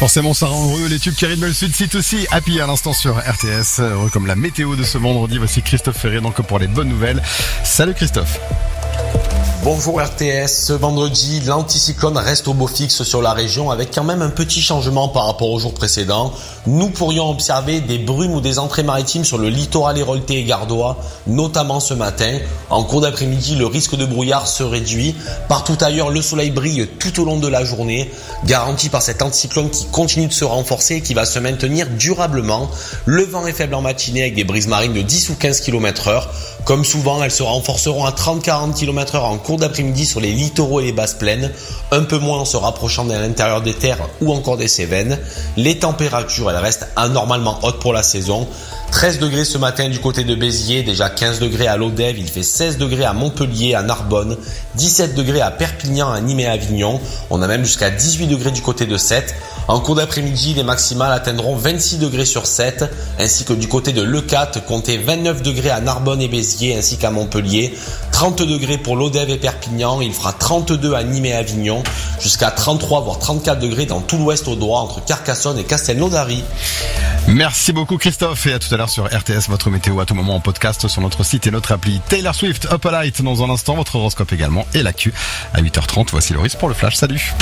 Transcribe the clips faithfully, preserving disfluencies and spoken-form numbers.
Forcément, ça rend heureux les tubes qui rythment le Sud. C'est aussi Happy à l'instant sur R T S. Heureux comme la météo de ce vendredi. Voici Christophe Ferré donc pour les bonnes nouvelles. Salut Christophe. Bonjour R T S, ce vendredi, l'anticyclone reste au beau fixe sur la région avec quand même un petit changement par rapport aux jours précédents. Nous pourrions observer des brumes ou des entrées maritimes sur le littoral héroltais et gardois, notamment ce matin. En cours d'après-midi, le risque de brouillard se réduit. Partout ailleurs, le soleil brille tout au long de la journée, garanti par cet anticyclone qui continue de se renforcer et qui va se maintenir durablement. Le vent est faible en matinée avec des brises marines de dix ou quinze kilomètres heure. Comme souvent, elles se renforceront à trente à quarante kilomètres heure en cours d'après-midi sur les littoraux et les basses plaines, un peu moins en se rapprochant de l'intérieur des terres ou encore des Cévennes. Les températures, elles restent anormalement hautes pour la saison. treize degrés ce matin du côté de Béziers, déjà quinze degrés à Lodève, il fait seize degrés à Montpellier, à Narbonne, dix-sept degrés à Perpignan, à Nîmes et à Avignon. On a même jusqu'à dix-huit degrés du côté de Sète. En cours d'après-midi, les maximales atteindront vingt-six degrés sur Sète, ainsi que du côté de Leucate, comptez vingt-neuf degrés à Narbonne et Béziers, ainsi qu'à Montpellier, trente degrés pour Lodève et Perpignan, il fera trente-deux à Nîmes et Avignon, jusqu'à trente-trois voire trente-quatre degrés dans tout l'ouest au droit entre Carcassonne et Castelnaudary. Merci beaucoup Christophe et à tout à l'heure sur R T S, votre météo à tout moment en podcast sur notre site et notre appli. Taylor Swift, Up All Night dans un instant, votre horoscope également et l'actu à huit heures trente. Voici Loris pour le flash, salut.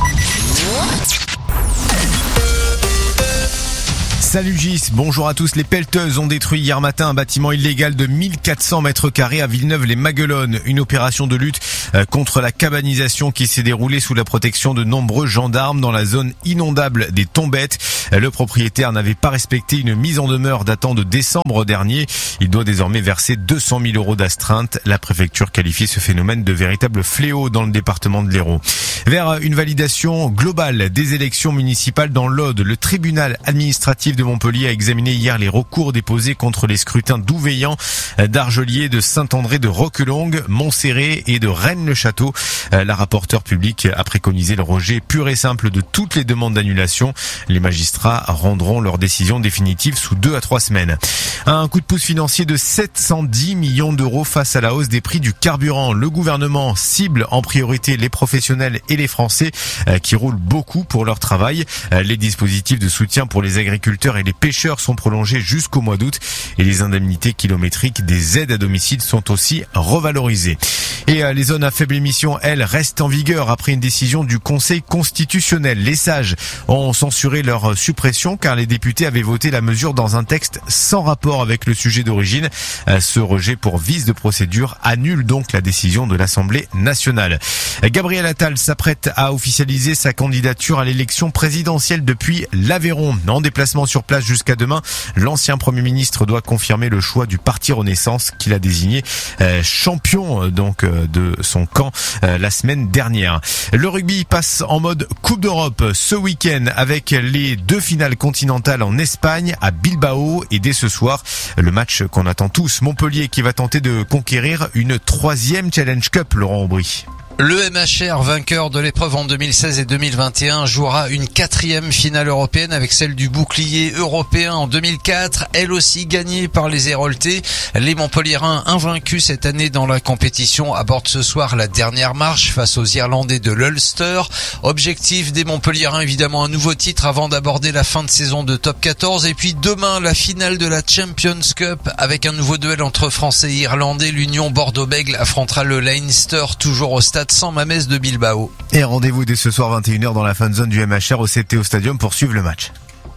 Salut Gis, bonjour à tous. Les pelleteuses ont détruit hier matin un bâtiment illégal de mille quatre cents mètres carrés à Villeneuve-les-Maguelones. Une opération de lutte contre la cabanisation qui s'est déroulée sous la protection de nombreux gendarmes dans la zone inondable des Tombettes. Le propriétaire n'avait pas respecté une mise en demeure datant de décembre dernier. Il doit désormais verser deux cent mille euros d'astreinte. La préfecture qualifie ce phénomène de véritable fléau dans le département de l'Hérault. Vers une validation globale des élections municipales dans l'Aude, le tribunal administratif de Montpellier a examiné hier les recours déposés contre les scrutins d'Ouveillan, d'Argelier, de Saint-André, de Roquelongue, Montserrat et de Rennes-le-Château. La rapporteure publique a préconisé le rejet pur et simple de toutes les demandes d'annulation. Les magistrats rendront leur décision définitive sous deux à trois semaines. Un coup de pouce financier de sept cent dix millions d'euros face à la hausse des prix du carburant. Le gouvernement cible en priorité les professionnels et les Français qui roulent beaucoup pour leur travail. Les dispositifs de soutien pour les agriculteurs et les pêcheurs sont prolongés jusqu'au mois d'août et les indemnités kilométriques des aides à domicile sont aussi revalorisées. Et les zones à faible émission, elles, restent en vigueur après une décision du Conseil constitutionnel. Les sages ont censuré leur suppression car les députés avaient voté la mesure dans un texte sans rapport avec le sujet d'origine. Ce rejet pour vice de procédure annule donc la décision de l'Assemblée nationale. Gabriel Attal s'apprête à officialiser sa candidature à l'élection présidentielle depuis l'Aveyron. En déplacement sur place jusqu'à demain, l'ancien Premier ministre doit confirmer le choix du Parti Renaissance qu'il a désigné euh, champion donc euh, de son camp euh, la semaine dernière. Le rugby passe en mode Coupe d'Europe ce week-end avec les deux finales continentales en Espagne, à Bilbao, et dès ce soir, le match qu'on attend tous, Montpellier qui va tenter de conquérir une troisième Challenge Cup, Laurent Aubry. Le M H R, vainqueur de l'épreuve en deux mille seize et deux mille vingt et un, jouera une quatrième finale européenne avec celle du bouclier européen en deux mille quatre, elle aussi gagnée par les Héroltais. Les Montpelliérains, invaincus cette année dans la compétition, abordent ce soir la dernière marche face aux Irlandais de l'Ulster. Objectif des Montpelliérains, évidemment un nouveau titre avant d'aborder la fin de saison de top quatorze. Et puis demain, la finale de la Champions Cup avec un nouveau duel entre Français et Irlandais. L'Union Bordeaux-Bègles affrontera le Leinster, toujours au stade San Mamés de Bilbao. Et rendez-vous dès ce soir vingt et une heures dans la fan zone du M H R au C T O Stadium pour suivre le match.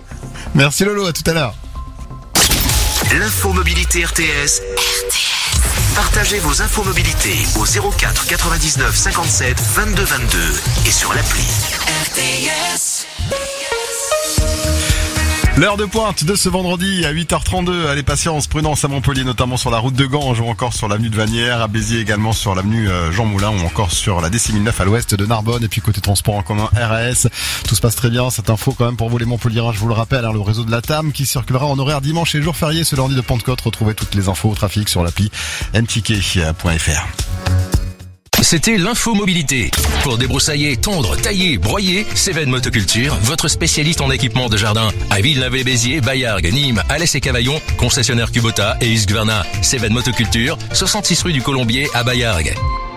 Merci Lolo, à tout à l'heure. L'info mobilité R T S. R T S. Partagez vos infos mobilité au zéro quatre quatre-vingt-dix-neuf cinquante-sept vingt-deux vingt-deux et sur l'appli. R T S. L'heure de pointe de ce vendredi à huit heures trente-deux. Allez, patience, prudence à Montpellier, notamment sur la route de Ganges ou encore sur l'avenue de Vanières, à Béziers également sur l'avenue Jean Moulin ou encore sur la D C mille neuf à l'ouest de Narbonne. Et puis côté transport en commun R A S, tout se passe très bien. Cette info quand même pour vous les Montpelliérains, je vous le rappelle, hein, le réseau de la T A M qui circulera en horaire dimanche et jour férié ce lundi de Pentecôte. Retrouvez toutes les infos au trafic sur l'appli m ticket point f r. C'était l'info mobilité. Pour débroussailler, tondre, tailler, broyer, Cévennes Motoculture, votre spécialiste en équipement de jardin. À Villeneuve-les-Béziers, Baillargues, Nîmes, Alès et Cavaillon, concessionnaire Kubota et Husqvarna. Cévennes Motoculture, soixante-six rue du Colombier à Baillargues.